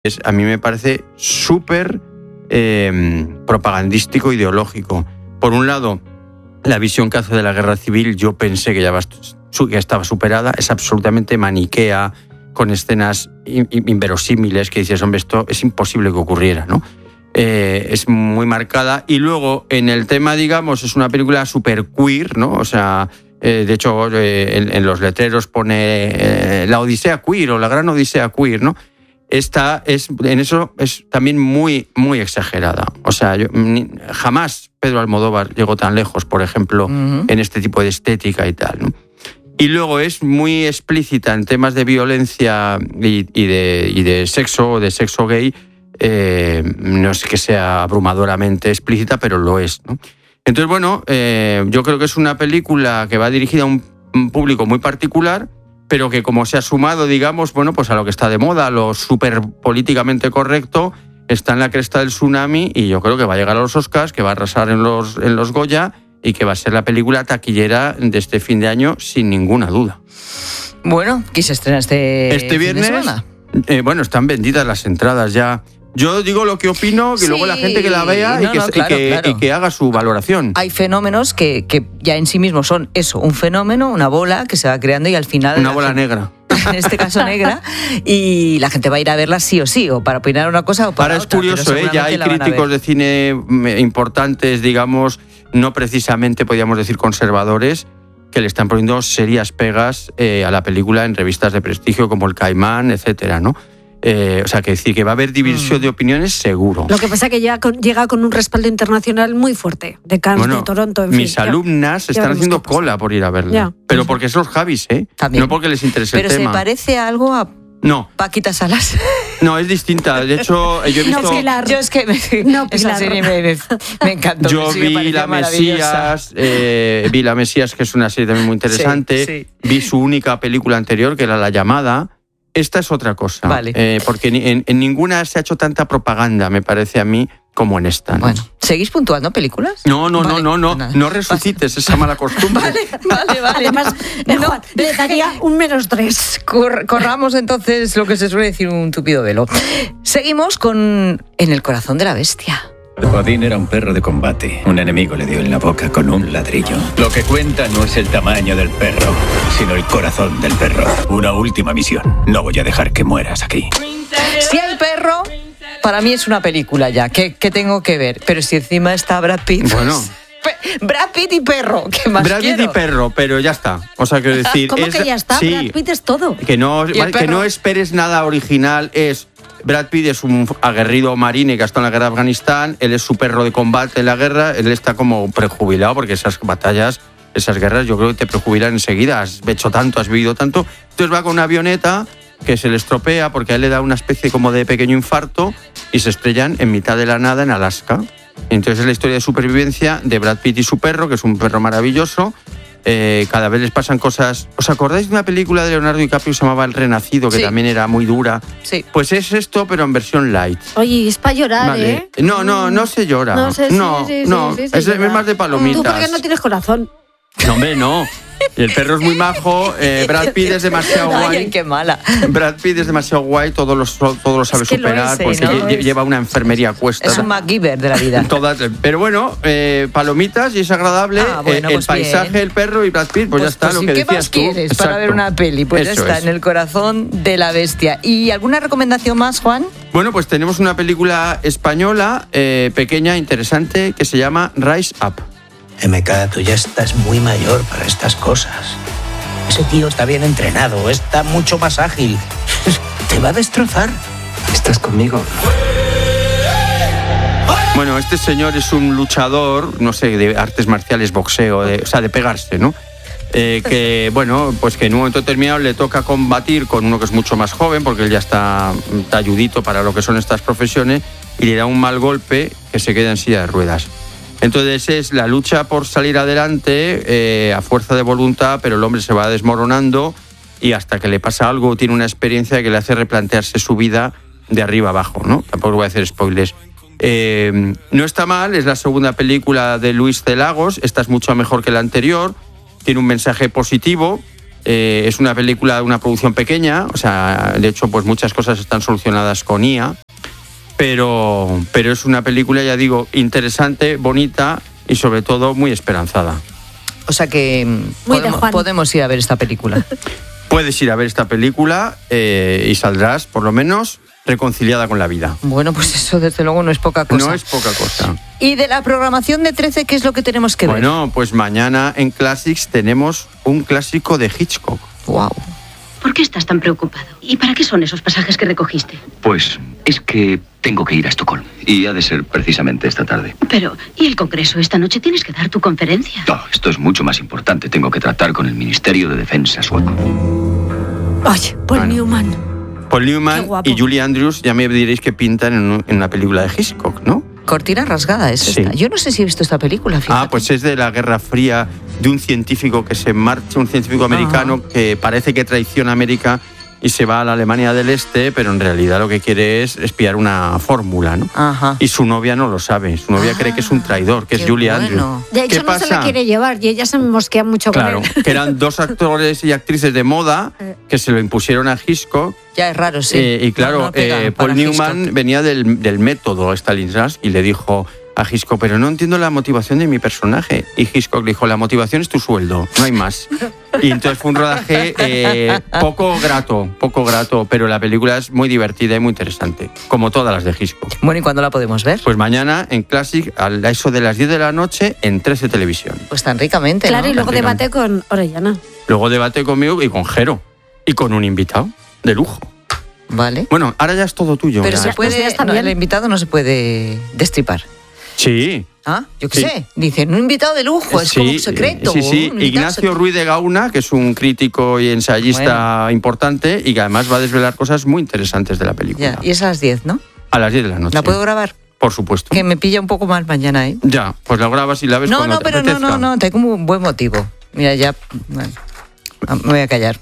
a mí me parece súper propagandístico, ideológico. Por un lado, la visión que hace de la guerra civil, yo pensé que ya estaba superada, es absolutamente maniquea, con escenas inverosímiles que dices, hombre, esto es imposible que ocurriera, ¿no? Es muy marcada. Y luego, en el tema, digamos, es una película súper queer, ¿no? O sea, de hecho, en los letreros pone la Odisea queer o la Gran Odisea queer, ¿no? En eso es también muy, muy exagerada. O sea, jamás Pedro Almodóvar llegó tan lejos, por ejemplo, en este tipo de estética y tal, ¿no? Y luego es muy explícita en temas de violencia y de sexo gay. No es que sea abrumadoramente explícita, pero lo es, ¿no? Entonces, bueno, yo creo que es una película que va dirigida a un público muy particular, pero que como se ha sumado, digamos, bueno, pues a lo que está de moda, a lo súper políticamente correcto, está en la cresta del tsunami y yo creo que va a llegar a los Oscars, que va a arrasar en los Goya y que va a ser la película taquillera de este fin de año sin ninguna duda. Bueno, ¿qué se estrena este viernes? Fin de semana? Bueno, están vendidas las entradas ya. Yo digo lo que opino, que luego la gente que la vea y que haga su valoración. Hay fenómenos que ya en sí mismos son eso, un fenómeno, una bola que se va creando y al final... Una bola negra. En este caso negra, y la gente va a ir a verla sí o sí, o para opinar una cosa o para otra. Ahora es curioso, ya hay críticos de cine importantes, digamos, no precisamente, podríamos decir, conservadores, que le están poniendo serias pegas a la película en revistas de prestigio como El Caimán, etcétera, ¿no? O sea, que decir que va a haber división de opiniones, seguro. Lo que pasa es que llega con un respaldo internacional muy fuerte, de Cannes, de Toronto, en fin. Mis alumnas están haciendo cola por ir a verla. Ya. Pero porque son los Javis, no porque les interese el tema. Pero se parece algo a Paquita Salas. No, es distinta. De hecho, yo he visto... No, Pilar. Yo es que esa serie me encantó. Yo vi La Mesías, que es una serie también muy interesante. Sí. Vi su única película anterior, que era La Llamada. Esta es otra cosa, vale. Porque en ninguna se ha hecho tanta propaganda, me parece a mí, como en esta, ¿no? Bueno, ¿seguís puntuando películas? No resucites esa mala costumbre. Vale. Además, le daría un -3. Corramos entonces lo que se suele decir un tupido velo. Seguimos con En el corazón de la bestia. Odín era un perro de combate. Un enemigo le dio en la boca con un ladrillo. Lo que cuenta no es el tamaño del perro, sino el corazón del perro. Una última misión. No voy a dejar que mueras aquí. Si hay perro, para mí es una película ya. ¿Qué tengo que ver? Pero si encima está Brad Pitt... Bueno... Brad Pitt y perro, ¿qué más Brad Pitt quiero? Y perro, pero ya está. O sea, quiero decir... ¿Cómo que ya está? Sí, Brad Pitt es todo. Que no esperes nada original, Brad Pitt es un aguerrido marine que ha estado en la guerra de Afganistán, él es su perro de combate en la guerra, él está como prejubilado porque esas batallas, esas guerras, yo creo que te prejubilan enseguida, has hecho tanto, has vivido tanto. Entonces va con una avioneta que se le estropea porque a él le da una especie como de pequeño infarto y se estrellan en mitad de la nada en Alaska. Entonces es la historia de supervivencia de Brad Pitt y su perro, que es un perro maravilloso. Cada vez les pasan cosas. ¿Os acordáis de una película de Leonardo DiCaprio que se llamaba El Renacido, que también era muy dura? Sí. Pues es esto, pero en versión light. Oye, es para llorar, ¿vale? No se llora. No sé, es más de palomitas. Tú porque no tienes corazón. No, hombre, no. El perro es muy majo, Brad Pitt es demasiado guay. Ay, qué mala. Brad Pitt es demasiado guay, todo lo sabe superar, porque lleva una enfermería a cuestas. Es un MacGyver de la vida. Pero bueno, palomitas y es agradable. Bueno, el paisaje, bien. El perro y Brad Pitt, pues ya está, lo que decías tú. ¿Qué más quieres para ver una peli? Pues ya está, En el corazón de la bestia. ¿Y alguna recomendación más, Juan? Bueno, pues tenemos una película española, pequeña, interesante, que se llama Rise Up. MK, tú ya estás muy mayor para estas cosas. Ese tío está bien entrenado, está mucho más ágil. Te va a destrozar. ¿Estás conmigo? Bueno, este señor es un luchador, no sé, de artes marciales, boxeo, de pegarse, ¿no? Que, bueno, pues que en un momento determinado le toca combatir con uno que es mucho más joven, porque él ya está talludito para lo que son estas profesiones, y le da un mal golpe que se queda en silla de ruedas. Entonces es la lucha por salir adelante a fuerza de voluntad, pero el hombre se va desmoronando y hasta que le pasa algo tiene una experiencia que le hace replantearse su vida de arriba abajo, ¿no? Tampoco voy a hacer spoilers. No está mal, es la segunda película de Luis C. Lagos, esta es mucho mejor que la anterior, tiene un mensaje positivo Es una película de una producción pequeña, o sea, de hecho, pues muchas cosas están solucionadas con IA, pero es una película, ya digo, interesante, bonita y sobre todo muy esperanzada. O sea que podemos ir a ver esta película. Puedes ir a ver esta película y saldrás, por lo menos, reconciliada con la vida. Bueno, pues eso desde luego no es poca cosa. No es poca cosa. ¿Y de la programación de 13 qué es lo que tenemos que ver? Bueno, pues mañana en Classics tenemos un clásico de Hitchcock. Wow. ¿Por qué estás tan preocupado? ¿Y para qué son esos pasajes que recogiste? Pues es que tengo que ir a Estocolmo y ha de ser precisamente esta tarde. Pero, ¿y el Congreso? Esta noche tienes que dar tu conferencia. No, esto es mucho más importante. Tengo que tratar con el Ministerio de Defensa sueco. Oye, Paul Newman. Paul Newman y Julie Andrews, ya me diréis que pintan en una película de Hitchcock, ¿no? Cortina rasgada es esta. Yo no sé si he visto esta película, fíjate. Pues es de la Guerra Fría, de un científico que se marcha, un científico americano que parece que traiciona a América y se va a la Alemania del Este, pero en realidad lo que quiere es espiar una fórmula, ¿no? Ajá. Y su novia no lo sabe. Su novia cree que es un traidor, que es Julie Andrews. De hecho, no se la quiere llevar y ella se mosquea mucho con él. Claro, que eran dos actores y actrices de moda que se lo impusieron a Hitchcock. Ya es raro, sí. Y claro, Paul Newman venía del método Stanislavski y le dijo a Hitchcock, pero no entiendo la motivación de mi personaje. Y Hitchcock le dijo, la motivación es tu sueldo, no hay más. Y entonces fue un rodaje poco grato, pero la película es muy divertida y muy interesante, como todas las de Hitchcock. Bueno, ¿y cuándo la podemos ver? Pues mañana en Classic, a eso de las 10 de la noche, en 13 Televisión. Pues tan ricamente, claro, ¿no? y luego debate con Orellana. Luego debate conmigo y con Jero. Y con un invitado de lujo. Vale. Bueno, ahora ya es todo tuyo. Pero ya. se puede, el invitado no se puede destripar. Sí. Yo qué sé. Dicen, un invitado de lujo, es como un secreto. Sí. Ignacio Ruiz de Gauna, que es un crítico y ensayista importante y que además va a desvelar cosas muy interesantes de la película. Y es a las 10, ¿no? A las 10 de la noche. ¿La puedo grabar? Por supuesto. Que me pilla un poco mal mañana, ¿eh? Ya, pues la grabas y la ves cuando te apetezca. No, tengo un buen motivo. Mira, ya... Bueno, me voy a callar.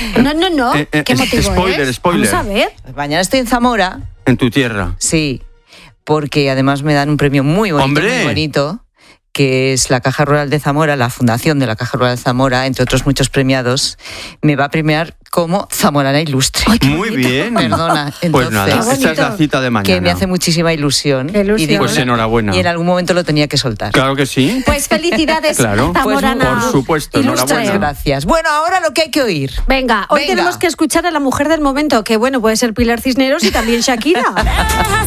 No. ¿Qué motivo Spoiler. Vamos a ver. Mañana estoy en Zamora. En tu tierra. Sí, porque además me dan un premio muy bonito, que es la Caja Rural de Zamora, la Fundación de la Caja Rural de Zamora, entre otros muchos premiados, me va a premiar como zamorana ilustre. Ay, muy bien. Perdona, entonces, pues nada, esta es la cita de mañana. Que me hace muchísima ilusión. Y digo, pues enhorabuena. Y en algún momento lo tenía que soltar. Claro que sí. Pues felicidades, claro. zamorana. Pues, por supuesto, ilustre. enhorabuena. Gracias. Bueno, ahora lo que hay que oír. Venga, hoy tenemos que escuchar a la mujer del momento, que bueno, puede ser Pilar Cisneros y también Shakira.